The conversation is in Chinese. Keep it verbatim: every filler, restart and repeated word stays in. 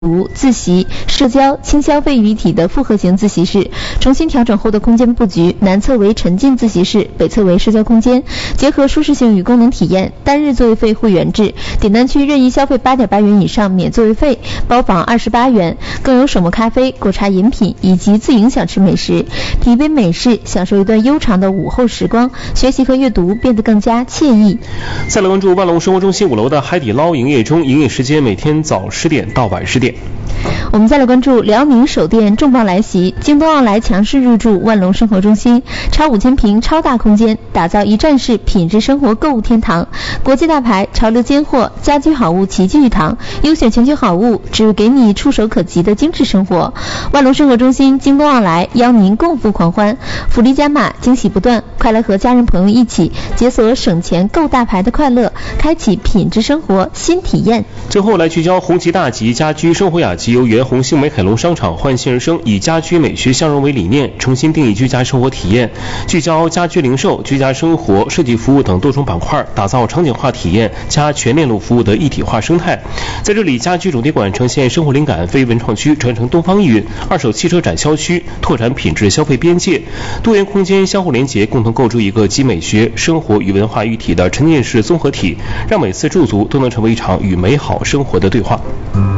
读、自习、社交、轻消费于一体的复合型自习室。重新调整后的空间布局，南侧为沉浸自习室，北侧为社交空间，结合舒适性与功能体验。单日座位费会员制，点单区任意消费八点八元以上免座位费，包房二十八元，更有手磨咖啡、果茶饮品以及自营小吃美食。品一杯美式，享受一段悠长的午后时光，学习和阅读变得更加惬意。 再来关注万隆生活中心五楼的海底捞营业中，营业时间每天早十点到晚十点。 我们再来关注辽宁首店重磅来袭，京东奥莱强势入驻万隆生活中心，超五千平超大空间，打造一站式品质生活购物天堂。国际大牌、潮流尖货、家居好物齐聚一堂，优选全球好物，只给你触手可及的精致生活。万隆生活中心、京东奥莱邀您共赴狂欢，福利加码，惊喜不断，快来和家人朋友一起解锁省钱购大牌的快乐，开启品质生活新体验。 最后来聚焦红旗大吉家居生活雅集，由原红星美凯龙商场焕新而生，以家居美学相融为理念，重新定义居家生活体验，聚焦家居零售、居家生活、设计服务等多种板块，打造场景化体验加全链路服务的一体化生态。在这里，家居主题馆呈现生活灵感，非文创区传承东方意蕴，二手汽车展销区拓展品质消费边界，多元空间相互连结，共同构筑一个集美学、生活与文化一体的沉浸式综合体，让每次驻足都能成为一场与美好生活的对话。